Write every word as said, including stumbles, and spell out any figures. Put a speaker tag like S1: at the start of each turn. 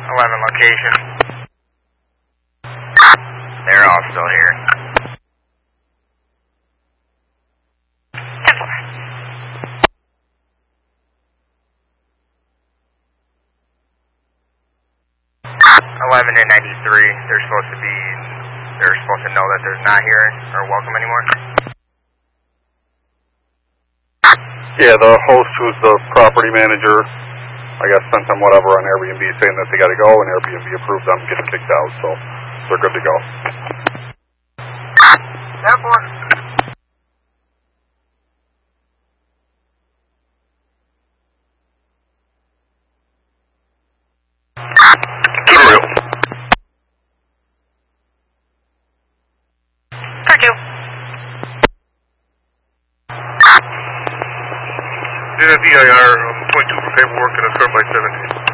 S1: eleven location. They're all still here. eleven and ninety-three, they're supposed to be, they're supposed to know that they're not here or welcome anymore.
S2: Yeah, the host who's the property manager, I guess sent them whatever on Airbnb saying that they got to go, and Airbnb approved them getting kicked out, so they're good to go.
S1: That one.
S3: Did a D I R um, point two for paperwork and a start by seventeen.